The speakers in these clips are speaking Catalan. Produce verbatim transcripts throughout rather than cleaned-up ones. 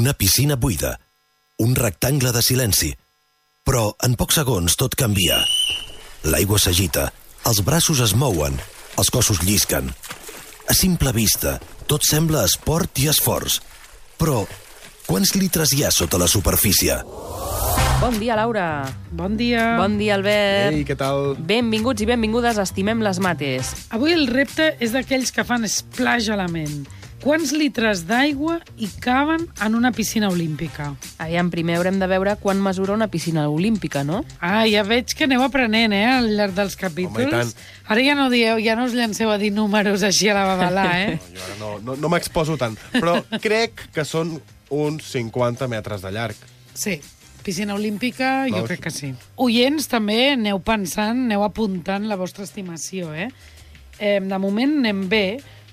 Una piscina buida. Un rectangle de silenci. Però en pocs segons tot canvia. L'aigua s'agita, els braços es mouen, els cossos llisquen. A simple vista, tot sembla esport i esforç. Però quants litres hi ha sota la superfície? Bon dia, Laura. Bon dia. Bon dia, Albert. Ei, què tal? Benvinguts i benvingudes a Estimem les Mates. Avui el repte és d'aquells que fan splash a la ment. Quants litres d'aigua hi caben en una piscina olímpica? Aviam, primer haurem de veure quan mesura una piscina olímpica, no? Ah, ja veig que aneu aprenent, eh, al llarg dels capítols. Home, i tant. Ara ja no dieu, ja no us llanceu a dir números així a la babalà, eh? No, jo ara no, no, no m'exposo tant, però crec que són uns cinquanta metres de llarg. Sí, piscina olímpica, jo No, crec que sí. Oients, també aneu pensant, aneu apuntant la vostra estimació, eh? eh de moment anem bé,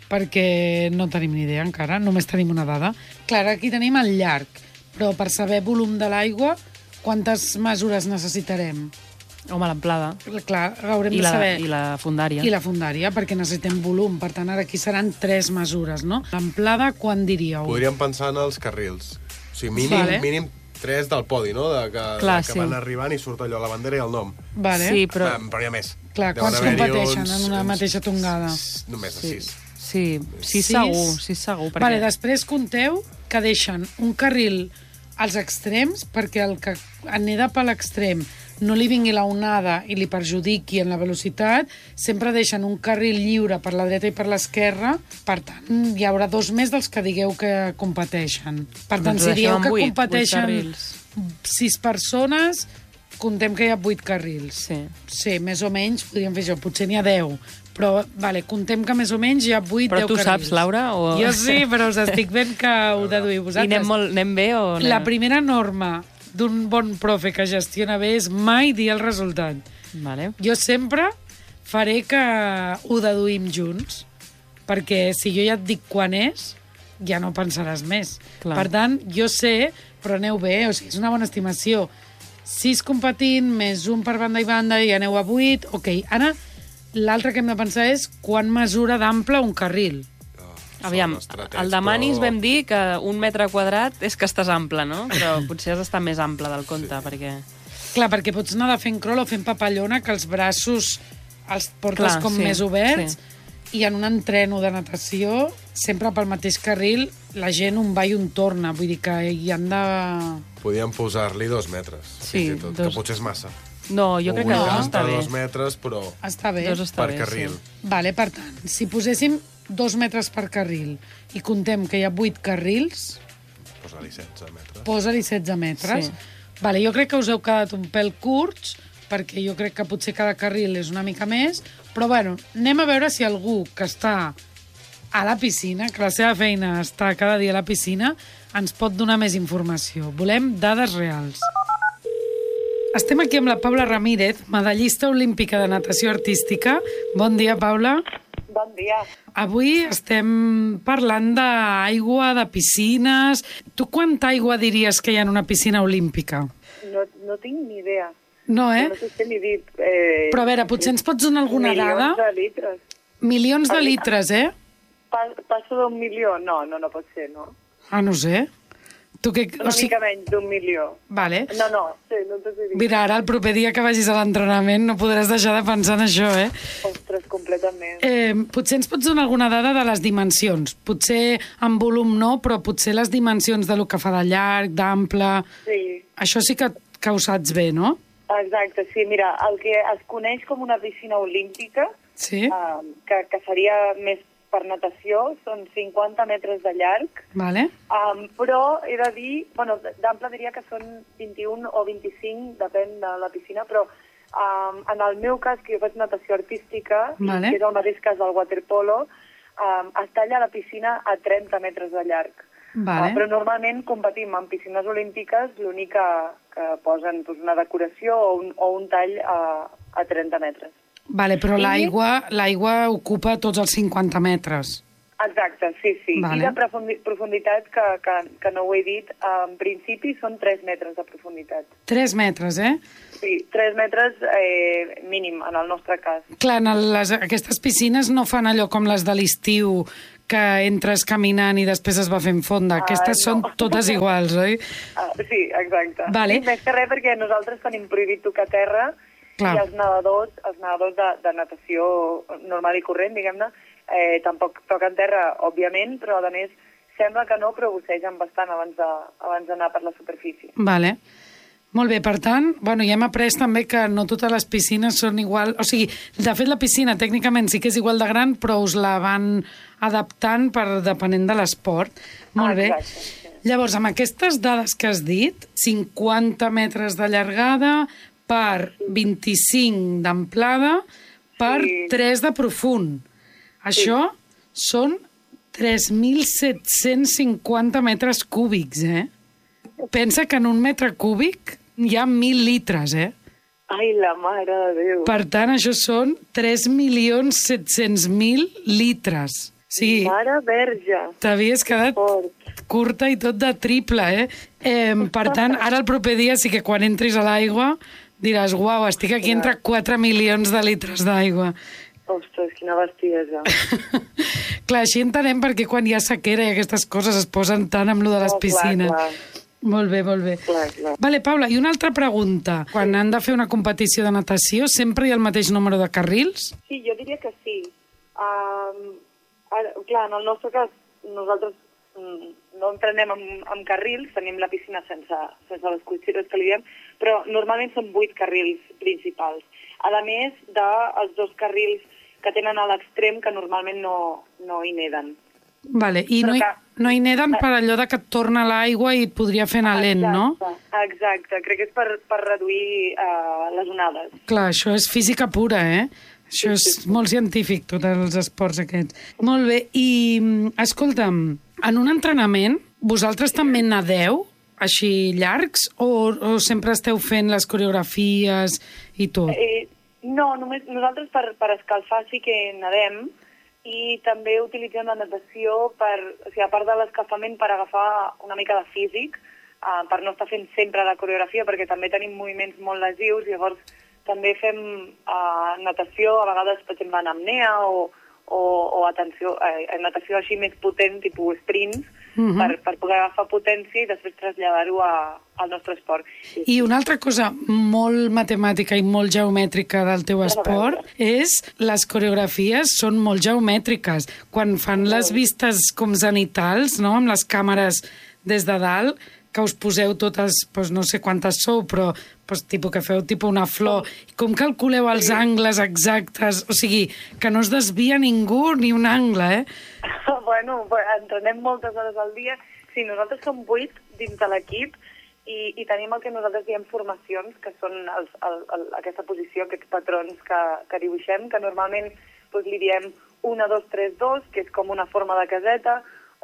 perquè no tenim ni idea encara, només tenim una dada. Clar, aquí tenim el llarg, però per saber volum de l'aigua, quantes mesures necessitarem? Home, l'amplada. Clar, haurem I de la, saber... I la fundària. I la fundària, perquè necessitem volum. Per tant, ara aquí seran tres mesures, no? L'amplada, quan diríeu? Podríem pensar en els carrils. O sigui, mínim, Vale. mínim tres del podi, no? De que, Clar, de que sí. van arribant i surt allò, la bandera i el nom. Vale. Sí, però... Però, però hi ha més. Clar, Deuen quants haver-hi competeixen uns- en una uns- mateixa tongada? Només de Sí. sis. Sí, sí, Sis? segur, sí, segur. Perquè... Vale, després compteu que deixen un carril als extrems perquè el que aneda per l'extrem no li vingui la onada i li perjudiqui en la velocitat, sempre deixen un carril lliure per la dreta i per l'esquerra, per tant, hi haurà dos més dels que digueu que competeixen. Per tant, Doncs si ho dieu deixem que en vuit, vuit competeixen carrils. sis persones, comptem que hi ha vuit carrils. Sí. Sí, més o menys, podríem fer això, potser n'hi ha deu, però vale, comptem que més o menys hi ha vuit, Però deu tu carrils. saps, Laura? O... Jo sí, però us estic veient que ho deduïu I vosaltres. anem, molt, anem bé o anem... La primera norma d'un bon profe que gestiona bé és mai dir el resultat. Vale. Jo sempre faré que ho deduïm junts, perquè si jo ja et dic quan és, ja no pensaràs més. Clar. Per tant, jo sé, però aneu bé, o sigui, és una bona estimació. Sis competint, més un per banda i banda, i aneu a vuit. Ok, ara l'altre que hem de pensar és quan mesura d'ample un carril. Aviam, al de Manis vam dir que un metre quadrat és que estàs ample, no? Però potser has d'estar més ample del compte, sí. perquè... Clar, perquè pots anar de fent crawl o fent papallona, que els braços els portes Clar, com sí, més oberts, sí. i en un entreno de natació, sempre pel mateix carril, la gent un va i un torna. Vull dir que hi han de... Podíem posar-li dos metres, Sí, fins i tot, dos. que potser és massa. No, jo crec que O dos vuitanta, està bé. dos metres, però Està bé. Dos està per bé, carril. sí. Vale, per tant, si poséssim dos metres per carril i contem que hi ha vuit carrils, Posa-li setze metres. posa-li setze metres. Sí. Vale, jo crec que us heu quedat un pèl curts, perquè jo crec que potser cada carril és una mica més, però bueno, anem a veure si algú que està a la piscina, que la seva feina està cada dia a la piscina, ens pot donar més informació. Volem dades reals. Estem aquí amb la Paula Ramírez, medallista olímpica de natació artística. Bon dia, Paula. Bon dia. Avui estem parlant d'aigua, de piscines. Tu quanta aigua diries que hi ha en una piscina olímpica? No, no tinc ni idea. No, eh? No sé què ni dir. Eh, Però a veure, potser ens pots donar alguna milions dada? de litres. Milions de A mi- litres, eh? Pa, passo d'un milió? No, no, no pot ser, no. Ah, no sé. Tu què... Una O sigui... mica menys d'un milió. Vale. No, no, sí, no t'ho sé dir. Mira, ara el proper dia que vagis a l'entrenament no podràs deixar de pensar en això, eh? Ostres, completament. eh? Potser ens pots donar alguna dada de les dimensions. Potser en volum no, però potser les dimensions de lo que fa de llarg, d'ample... Sí, Això sí que, que ho saps bé, no? exacte, sí. Mira, el que es coneix com una piscina olímpica, Sí? eh, que, que seria més per natació, són cinquanta metres de llarg, Vale. Um, però he de dir, bueno, d'ample diria que són vint-i-un o vint-i-cinc, depèn de la piscina, però um, en el meu cas, que jo faig natació artística, Vale. que és el mateix cas del waterpolo, um, es talla la piscina a trenta metres de llarg. Vale. Uh, però normalment competim en piscines olímpiques, l'únic que, que posen doncs, una decoració o un, o un tall a, a trenta metres. Vale, però I- l'aigua l'aigua ocupa tots els cinquanta metres. Exacte, sí, sí. Vale. I de profundi profunditat, que, que, que no ho he dit, en principi són tres metres de profunditat. tres metres, eh? Sí, tres metres eh, mínim, en el nostre cas. Clar, en les, aquestes piscines no fan allò com les de l'estiu, que entres caminant i després es va fent fonda. Aquestes Ah, no. són totes iguals, oi? Ah, sí, exacte. Vale. Sí, més que res perquè nosaltres tenim prohibit tocar terra. Clar. I els nedadors, els nedadors de, de natació normal i corrent, diguem-ne, eh, tampoc toquen terra, òbviament, però a més sembla que no, però bussegen bastant abans de, abans d'anar per la superfície. Vale. Molt bé, per tant, bueno, ja hem après també que no totes les piscines són igual... O sigui, de fet, la piscina tècnicament sí que és igual de gran, però us la van adaptant per depenent de l'esport. Molt Ah, bé. exacte, sí. Llavors, amb aquestes dades que has dit, cinquanta metres de llargada per vint-i-cinc d'amplada per Sí. tres de profund. Això són tres mil set-cents cinquanta metres cúbics, eh? Pensa que en un metre cúbic hi ha mil litres, eh? Ai, la mare de Déu. Per tant, això són tres milions set-cents mil litres. Sí, Mare verge. t'havies quedat Fort. curta i tot de triple, eh? eh? Per tant, ara el proper dia sí que quan entris a l'aigua diràs, uau, estic aquí entre quatre milions de litres d'aigua. Ostres, quina bestiesa. Clar, així entenem perquè quan hi ha sequera i aquestes coses es posen tant amb lo de les Oh, clar, piscines. clar. Molt bé, molt bé. Clar, clar. Vale, Paula, i una altra pregunta. Quan han de fer una competició de natació, sempre hi ha el mateix número de carrils? Sí, jo diria que sí. Um, ara, clar, en el nostre cas, nosaltres mm, no entrenem amb, amb carrils, tenim la piscina sense, sense les cuixites que li diem, però normalment són vuit carrils principals. A més dels dos carrils que tenen a l'extrem que normalment no, no hi neden. Vale, i no hi, que- no hi neden per allò de que et torna l'aigua i et podria fer anar lent, no? Exacte, exacte. Crec que és per, per reduir uh, les onades. Clar, això és física pura, eh? Això és molt científic, tots els esports aquests. Molt bé, i mm, escolta'm, en un entrenament, vosaltres també nadeu, així llargs, o, o sempre esteu fent les coreografies i tot? Eh, no, només nosaltres per, per escalfar sí que nedem i també utilitzem la natació per, o sigui, a part de l'escalfament per agafar una mica de físic, uh, per no estar fent sempre la coreografia perquè també tenim moviments molt lesius, llavors també fem uh, natació, a vegades per exemple en apnea o, o, o atenció, eh, natació així més potent, tipus sprints, Uh-huh. per, per poder agafar potència i després traslladar-ho a, al nostre esport. I una altra cosa molt matemàtica i molt geomètrica del teu esport és les coreografies són molt geomètriques. Quan fan les vistes com zenitals, no?, amb les càmeres des de dalt, que us poseu totes, doncs no sé quantes sou, però doncs, tipus que feu tipus una flor. Com calculeu els sí. angles exactes? O sigui, que no es desvia ningú ni un angle, eh? Bueno, entrenem moltes hores al dia. Sí, nosaltres som vuit dins de l'equip i, i tenim el que nosaltres diem formacions, que són els, el, el, aquesta posició, aquests patrons que, que dibuixem, que normalment doncs, li diem un, dos, tres, dos, que és com una forma de caseta,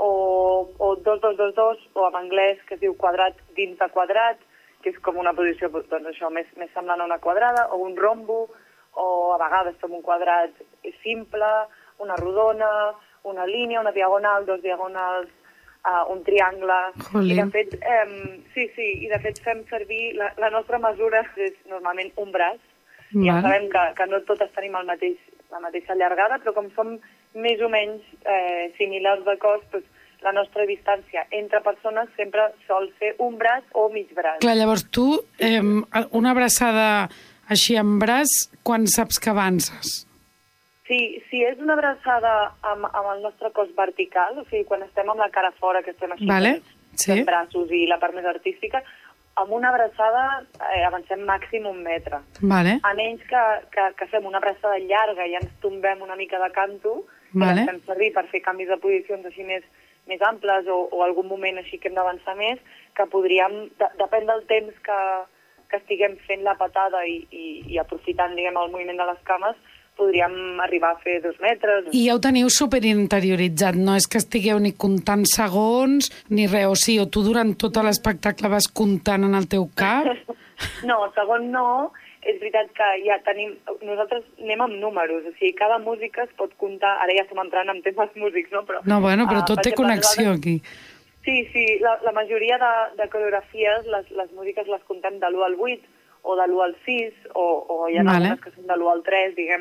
o, o dos, dos, dos, dos, o en anglès que es diu quadrat dins de quadrat, que és com una posició doncs, això, més, més semblant a una quadrada, o un rombo, o a vegades com un quadrat simple, una rodona, una línia, una diagonal, dos diagonals, uh, un triangle. Jolín. I de fet, um, sí, sí, i de fet fem servir, la, la nostra mesura és normalment un braç. Val. Ja sabem que, que no totes tenim el mateix, la mateixa llargada, però com som més o menys eh, similars de cos, doncs la nostra distància entre persones sempre sol ser un braç o mig braç. Clar, llavors tu, eh, una abraçada així amb braç, quan saps que avances? Sí, si és una abraçada amb, amb el nostre cos vertical, o sigui, quan estem amb la cara fora, que estem així vale. Sí. amb braços i la part més artística, amb una abraçada eh, avancem màxim un metre. Vale. A menys que, que, que fem una abraçada llarga i ens tombem una mica de canto, vale. que fem servir per fer canvis de posicions així més, més amples o, o algun moment així que hem d'avançar més, que podríem, de, depèn del temps que, que estiguem fent la patada i, i, i aprofitant, diguem, el moviment de les cames, podríem arribar a fer dos metres. I ja ho teniu superinterioritzat, no és que estigueu ni comptant segons ni res, o sigui, o tu durant tot l'espectacle vas comptant en el teu cap? No, segon no, és veritat que ja tenim, nosaltres anem amb números, o sigui, cada música es pot comptar, ara ja estem entrant en temes músics, no? Però, no, bueno, però tot uh, té exemple, connexió aquí. Sí, sí, la, la majoria de, de coreografies, les, les músiques les contem de l'u al vuit, o de l'u al sis, o, o hi ha vale. algunes que són de l'u al tres, diguem,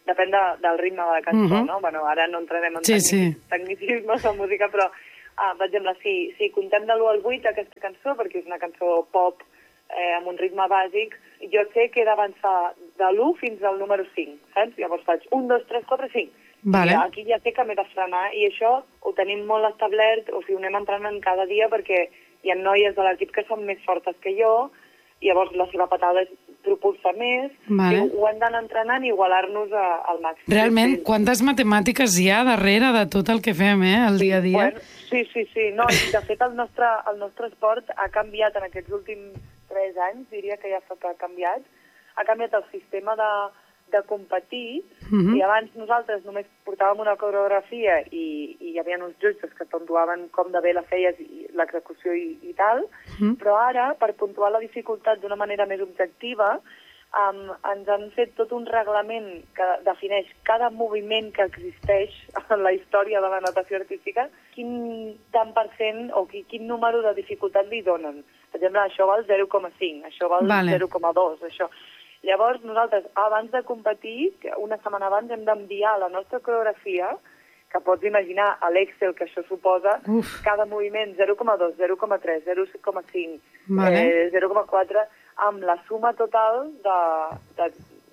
depèn de, del ritme de la cançó, Mhm. no? Bueno, ara no entrarem en Sí, tecnic, sí. tecnicismes de música, però, uh, per exemple, si, si contem de l'u al vuit aquesta cançó, perquè és una cançó pop eh, amb un ritme bàsic, jo sé que he d'avançar de l'u fins al número cinc, saps? Llavors faig un, dos, tres, quatre, cinc. Vale. I aquí ja sé que m'he de frenar, i això ho tenim molt establert, o sigui, ho anem entrenant cada dia, perquè hi ha noies de l'equip que són més fortes que jo, i llavors la seva patada és propulsa més, Vale. i ho hem d'anar entrenant i igualar-nos a- al màxim. Realment, Sí, sí. quantes matemàtiques hi ha darrere de tot el que fem, eh, el dia a dia? Bueno, sí, sí, sí. No, i de fet el nostre, el nostre esport ha canviat en aquests últims tres anys, diria que ja fa que ha canviat. Ha canviat el sistema de, de competir, Mhm. i abans nosaltres només portàvem una coreografia i, i hi havia uns jutges que puntuaven com de bé la feies i l'execució i, i tal, Mhm. però ara, per puntuar la dificultat d'una manera més objectiva, Um, ens han fet tot un reglament que defineix cada moviment que existeix en la història de la natació artística, quin tant per cent o qui, quin número de dificultat li donen. Per exemple, això val zero coma cinc, això val Vale. zero coma dos, això. Llavors, nosaltres, abans de competir, que una setmana abans, hem d'enviar la nostra coreografia, que pots imaginar a l'Excel que això suposa, Uf. cada moviment zero coma dos, zero coma tres, zero coma cinc, Vale. eh, zero coma quatre, amb la suma total de, de,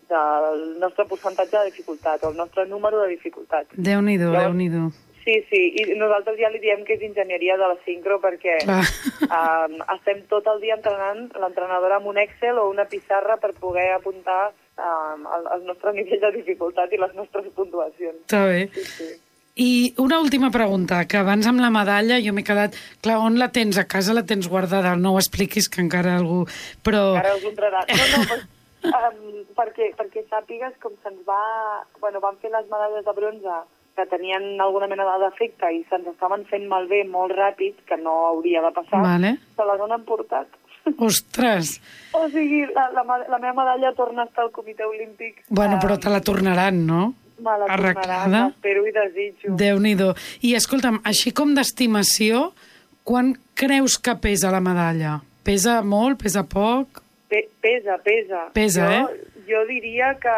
del nostre percentatge de dificultat, o el nostre número de dificultat. Déu-n'hi-do, Llavors- Déu-n'hi-do. Sí, sí, i nosaltres ja li diem que és enginyeria de la sincro perquè Clar. um, estem tot el dia entrenant l'entrenadora amb un Excel o una pissarra per poder apuntar um, el, el nostre nivell de dificultat i les nostres puntuacions. Està bé. Sí, sí. I una última pregunta, que abans amb la medalla jo m'he quedat... Clar, on la tens? A casa la tens guardada? No ho expliquis, que encara algú... Però... Ara us entrarà. No, no, pues, um, perquè, perquè sàpigues com se'ns va... Bueno, van fer les medalles de bronze que tenien alguna mena de defecte i se'ns estaven fent malbé molt ràpid, que no hauria de passar, Vale. se les han emportat. Ostres! O sigui, la, la, la meva medalla torna a estar al comitè olímpic. Bueno, però Um, te la tornaran, no? Me la Arreglada. tornaran, espero i desitjo. Déu-n'hi-do. I escolta'm, així com d'estimació, quan creus que pesa la medalla? Pesa molt? Pesa poc? Pe pesa, pesa. Pesa, jo, eh? Jo diria que...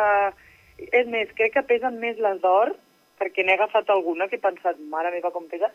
És més, crec que pesen més les d'or, perquè n'he agafat alguna que he pensat, mare meva, com pesa,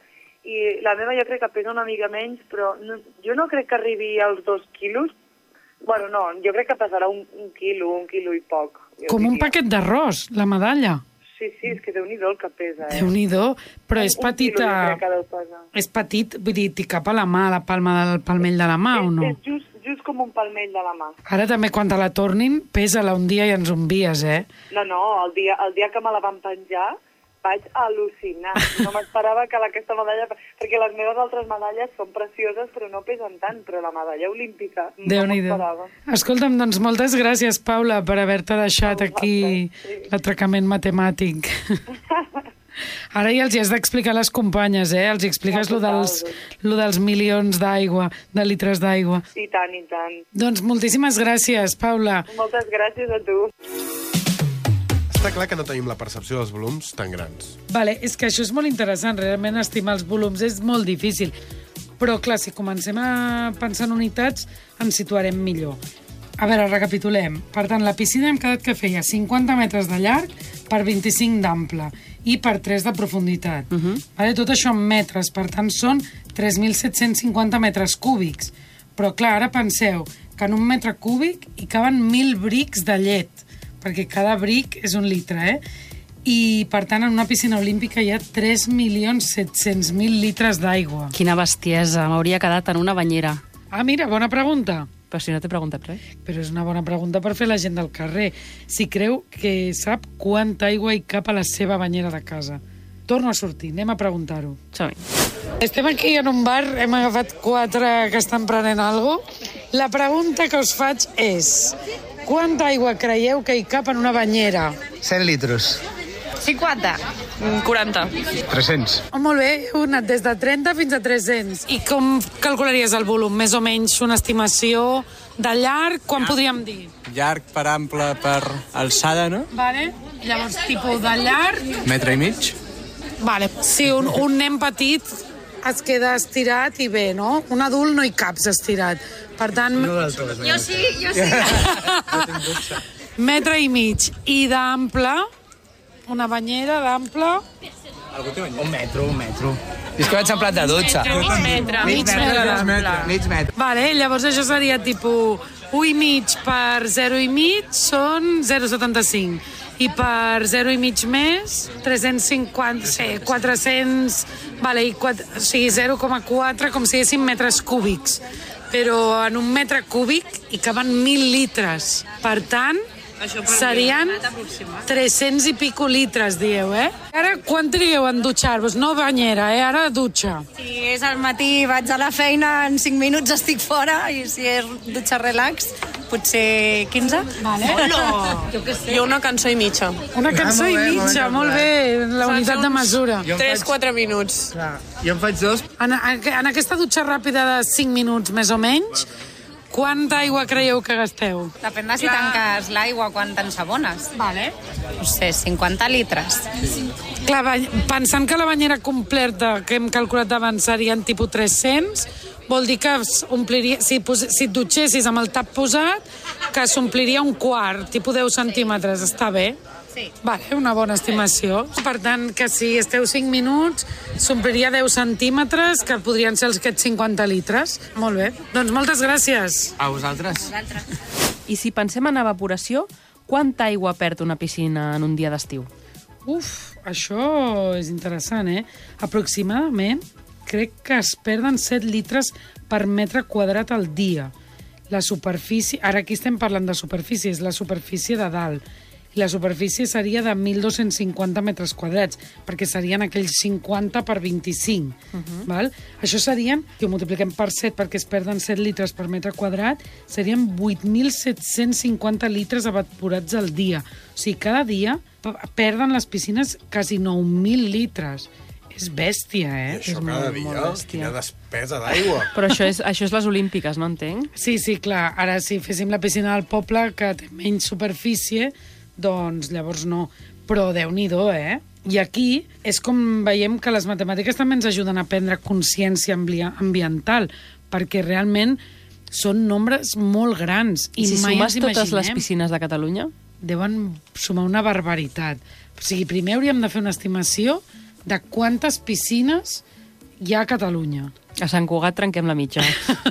i la meva jo crec que pesa una mica menys, però no, jo no crec que arribi als dos quilos. Bueno, no, jo crec que pesarà un, un quilo, un quilo i poc. Jo Com un diria. paquet d'arròs, la medalla. Sí, sí, és que Déu-n'hi-do el que pesa, eh? Déu-n'hi-do, però és Un- un quilo petita... jo crec que deu pesar. És petit, vull dir, t'hi cap a la mà, a la palma del palmell de la mà, o no? És, és just, just com un palmell de la mà. Ara també, quan te la tornin, pesa-la un dia i ens ho envies, eh? No, no, el dia, el dia que me la van penjar vaig al·lucinar. No m'esperava que aquesta medalla... Perquè les meves altres medalles són precioses, però no pesen tant. Però la medalla olímpica no Déu-n'hi-do. m'esperava. Escolta'm, doncs moltes gràcies, Paula, per haver-te deixat aquí vosaltres, sí. l'atracament matemàtic. Ara ja els hi has d'explicar a les companyes, eh? Els hi expliques Ja, lo dels, total. lo dels milions d'aigua, de litres d'aigua. I tant, i tant. Doncs moltíssimes gràcies, Paula. Moltes gràcies a tu. Està clar que no tenim la percepció dels volums tan grans. Vale, és que això és molt interessant, realment estimar els volums és molt difícil. Però, clar, si comencem a pensar en unitats, ens situarem millor. A veure, recapitulem. Per tant, la piscina hem quedat que feia cinquanta metres de llarg per vint-i-cinc d'ample i per tres de profunditat. Uh -huh. vale, tot això en metres, per tant, són tres mil set-cents cinquanta metres cúbics. Però, clar, ara penseu que en un metre cúbic hi caben mil brics de llet, perquè cada bric és un litre, eh? I, per tant, en una piscina olímpica hi ha tres milions set-cents mil litres d'aigua. Quina bestiesa, m'hauria quedat en una banyera. Ah, mira, bona pregunta. Però si no t'he preguntat res. Però és una bona pregunta per fer la gent del carrer. Si creu que sap quanta aigua hi cap a la seva banyera de casa. Torno a sortir, anem a preguntar-ho. Som-hi. Estem aquí en un bar, hem agafat quatre que estan prenent alguna cosa. La pregunta que us faig és: quanta aigua creieu que hi cap en una banyera? cent litros. cinquanta. quaranta. tres-cents. Oh, molt bé, heu anat des de trenta fins a tres-cents. I com calcularies el volum? Més o menys una estimació de llarg? Quan podríem dir? Llarg per ample per alçada, no? Vale. Llavors, tipus de llarg... Metre i mig. Vale. Si un, un nen petit es queda estirat i bé, no? Un adult no hi caps estirat. Per tant... No jo sí, jo sí. metre i mig. I d'ample... una banyera d'ample... Un metro, un metro. És que vaig en plat de dotze. Mig metre. Mig metre d'ample. Mig metre. Vale, llavors això seria tipus un i mig per zero i mig són zero coma setanta-cinc. I per zero i mig més, tres-cents cinquanta, sí, quatre-cents, vale, i quatre, o sigui, zero coma quatre, com si diguéssim metres cúbics. Però en un metre cúbic hi caben mil litres. Per tant, serien tres-cents i pico litres, dieu, eh? Ara, quan trigueu en dutxar-vos? No banyera, eh? Ara dutxa. Si és al matí, vaig a la feina, en cinc minuts estic fora, i si és dutxa relax, potser quinze. Vale. Jo, jo una cançó i mitja. Una cançó Ah, i molt bé, mitja, molt molt bé, la Saps unitat de uns- mesura. Jo en tres faig- quatre minuts. Clar, jo en faig dos. En, en aquesta dutxa ràpida de cinc minuts, més o menys, quanta aigua creieu que gasteu? Depèn de si tanques l'aigua quan t'ensabones. Vale. No sé, cinquanta litres. Clar, bany- pensant que la banyera completa que hem calculat abans serien tipus tres-cents, vol dir que es ompliria, si, pos, si et dutxessis amb el tap posat, que s'ompliria un quart, tipus deu centímetres, està bé? Sí. Vale, una bona estimació. Per tant, que si esteu cinc minuts, s'ompliria deu centímetres, que podrien ser els aquests cinquanta litres. Molt bé. Doncs moltes gràcies. A vosaltres. I si pensem en evaporació, quanta aigua perd una piscina en un dia d'estiu? Uf, això és interessant, eh? Aproximadament, crec que es perden set litres per metre quadrat al dia. La superfície... Ara aquí estem parlant de superfície, és la superfície de dalt. I la superfície seria de mil dos-cents cinquanta metres quadrats, perquè serien aquells cinquanta per vint-i-cinc. Uh -huh. Val? Això serien, si ho multipliquem per set perquè es perden set litres per metre quadrat, serien vuit mil set-cents cinquanta litres evaporats al dia. O sigui, cada dia perden les piscines quasi nou mil litres. És bèstia, eh? I això és cada molt, dia, molt bèstia. quina despesa d'aigua. Però això és, això és les olímpiques, no entenc? Sí, sí, clar. Ara, si féssim la piscina del poble, que té menys superfície, doncs llavors no. Però Déu-n'hi-do, eh? I aquí és com veiem que les matemàtiques també ens ajuden a prendre consciència ambiental, perquè realment són nombres molt grans. I, I si mai sumes ens totes les imaginem. piscines de Catalunya? Deuen sumar una barbaritat. O sigui, primer hauríem de fer una estimació de quantes piscines hi ha a Catalunya. A Sant Cugat trenquem la mitja.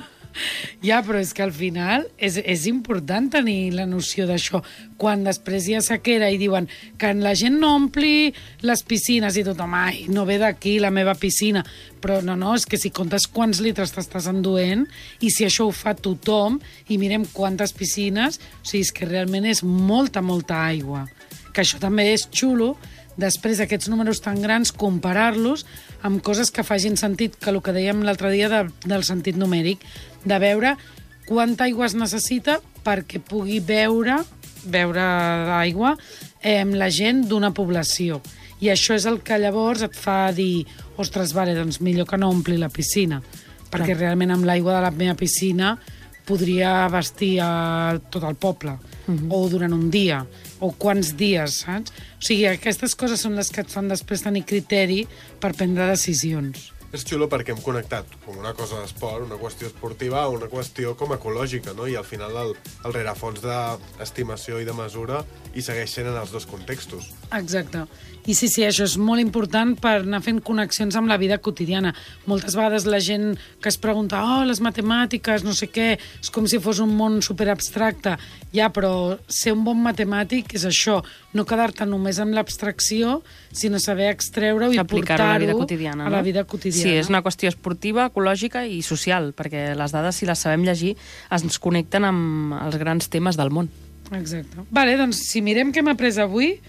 Ja, però és que al final és, és important tenir la noció d'això. Quan després hi ha sequera i diuen que la gent no ompli les piscines i tothom, ai, no ve d'aquí la meva piscina. Però no, no, és que si comptes quants litres t'estàs enduent i si això ho fa tothom i mirem quantes piscines, o sigui, és que realment és molta, molta aigua. Que això també és xulo, després aquests números tan grans, comparar-los amb coses que facin sentit, que el que dèiem l'altre dia de, del sentit numèric, de veure quanta aigua es necessita perquè pugui beure, beure d'aigua eh, la gent d'una població. I això és el que llavors et fa dir, ostres, vale, doncs millor que no ompli la piscina, perquè Clar. realment amb l'aigua de la meva piscina podria abastir a tot el poble, uh-huh. o durant un dia, o quants dies, saps? O sigui, aquestes coses són les que et fan després tenir criteri per prendre decisions. És xulo perquè hem connectat com una cosa d'esport, una qüestió esportiva, a una qüestió com ecològica, no? I al final el, el rerefons d'estimació i de mesura hi segueix sent en els dos contextos. Exacte. I sí, sí, això és molt important per anar fent connexions amb la vida quotidiana. Moltes vegades la gent que es pregunta, oh, les matemàtiques, no sé què, és com si fos un món superabstracte. Ja, però ser un bon matemàtic és això, no quedar-te només amb l'abstracció, sinó saber extreure-ho i Aplicar-ho a la vida portar-ho quotidiana, a no? la vida quotidiana. Sí, és una qüestió esportiva, ecològica i social, perquè les dades, si les sabem llegir, ens connecten amb els grans temes del món. Exacte. Vale, doncs, si mirem què hem après avui,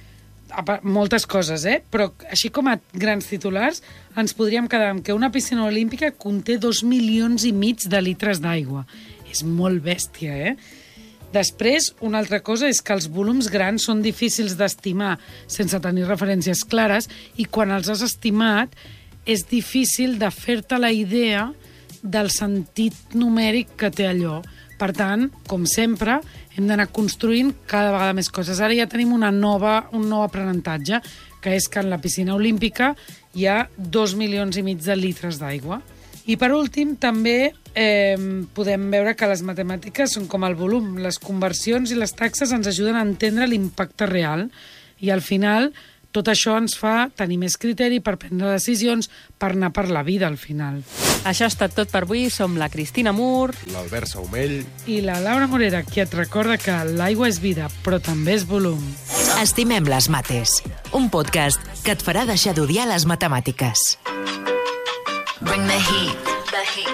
moltes coses, eh? Però així com a grans titulars, ens podríem quedar amb que una piscina olímpica conté dos milions i mig de litres d'aigua. És molt bèstia, eh? Després, una altra cosa és que els volums grans són difícils d'estimar sense tenir referències clares i quan els has estimat és difícil de fer-te la idea del sentit numèric que té allò. Per tant, com sempre, hem d'anar construint cada vegada més coses. Ara ja tenim una nova, un nou aprenentatge, que és que en la piscina olímpica hi ha dos milions i mig de litres d'aigua. I per últim, també eh, podem veure que les matemàtiques són com el volum. Les conversions i les taxes ens ajuden a entendre l'impacte real i al final tot això ens fa tenir més criteri per prendre decisions, per anar per la vida al final. Això ha estat tot per avui. Som la Cristina Mur, l'Albert Saumell i la Laura Morera, qui et recorda que l'aigua és vida, però també és volum. Estimem les mates, un podcast que et farà deixar d'odiar les matemàtiques. Bring the heat, the heat.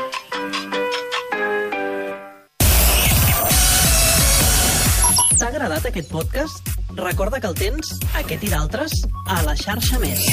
T'ha agradat aquest podcast? Recorda que el tens, aquest i d'altres, a la xarxa Més.